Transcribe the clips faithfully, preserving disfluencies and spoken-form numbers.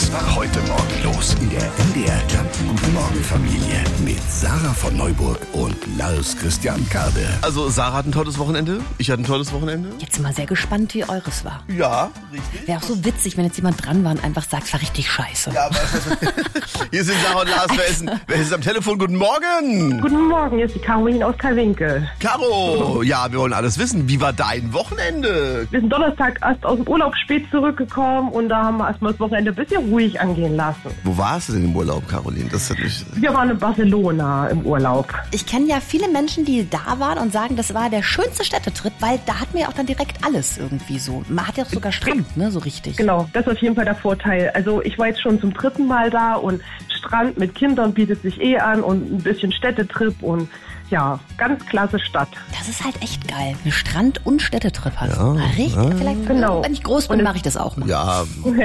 Was war heute Morgen los? In der M D R Jump Guten Morgen Familie mit Sarah von Neuburg und Lars Christian Karde. Also Sarah hat ein tolles Wochenende, ich hatte ein tolles Wochenende. Jetzt mal sehr gespannt, wie eures war. Ja, richtig. Wäre auch so witzig, wenn jetzt jemand dran war und einfach sagt, es war richtig scheiße. Ja, aber hier sind Sarah und Lars. Wer ist, wer ist am Telefon? Guten Morgen. Guten Morgen, hier ist die Caroline aus Karwinkel. Caro, ja, wir wollen alles wissen. Wie war dein Wochenende? Wir sind Donnerstag erst aus dem Urlaub spät zurückgekommen und da haben wir erstmal das Wochenende ein bisschen ruhig angehen lassen. Wo warst du denn im Urlaub, Caroline? Das hat mich... Wir waren in Barcelona im Urlaub. Ich kenne ja viele Menschen, die da waren und sagen, das war der schönste Städtetrip, weil da hat man ja auch dann direkt alles irgendwie so. Man hat ja auch sogar Strand, ne, so richtig. Genau, das ist auf jeden Fall der Vorteil. Also ich war jetzt schon zum dritten Mal da und Strand mit Kindern bietet sich eh an und ein bisschen Städtetrip und ja, ganz klasse Stadt. Das ist halt echt geil. Eine Strand- und Städtetrip hast. Ja, Richtig, ja. vielleicht, Genau. wenn ich groß bin, mache ich das auch mal. Ja.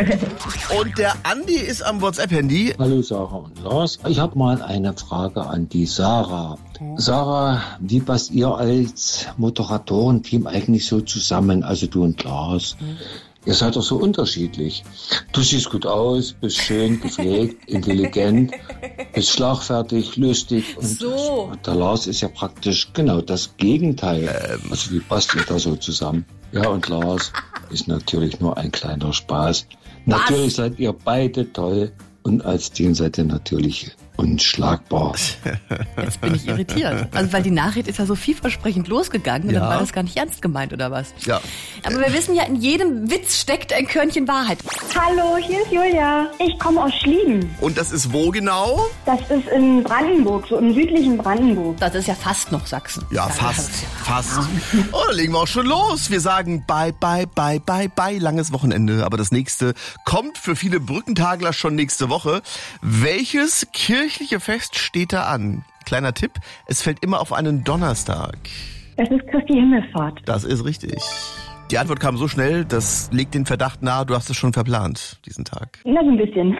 Und der Andi ist am WhatsApp-Handy. Hallo Sarah und Lars. Ich habe mal eine Frage an die Sarah. Sarah, wie passt ihr als Moderatorenteam eigentlich so zusammen, also du und Lars? Mhm. Ihr seid doch so unterschiedlich. Du siehst gut aus, bist schön gepflegt, intelligent, bist schlagfertig, lustig. Und, So. und der Lars ist ja praktisch genau das Gegenteil. Ähm. Also wie passt ihr da so zusammen? Ja, und Lars ist natürlich nur ein kleiner Spaß. Natürlich seid ihr beide toll und als Team seid ihr natürlich unschlagbar. Jetzt bin ich irritiert. Also weil die Nachricht ist ja so vielversprechend losgegangen und Ja. dann war das gar nicht ernst gemeint, oder was? Ja. Aber wir wissen ja, in jedem Witz steckt ein Körnchen Wahrheit. Hallo, hier ist Julia. Ich komme aus Schlieben. Und das ist wo genau? Das ist in Brandenburg, so im südlichen Brandenburg. Das ist ja fast noch Sachsen. Ja, fast, fast. Oh, dann legen wir auch schon los. Wir sagen bye, bye, bye, bye, bye, langes Wochenende. Aber das nächste kommt für viele Brückentagler schon nächste Woche. Welches kirchliche Fest steht da an? Kleiner Tipp, es fällt immer auf einen Donnerstag. Das ist Christi Himmelfahrt. Das ist richtig. Die Antwort kam so schnell, das legt den Verdacht nahe, du hast es schon verplant, diesen Tag. Na, so ein bisschen.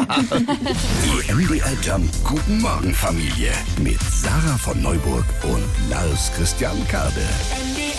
Die M D R Jump Guten Morgen Familie mit Sarah von Neuburg und Lars Christian Karde.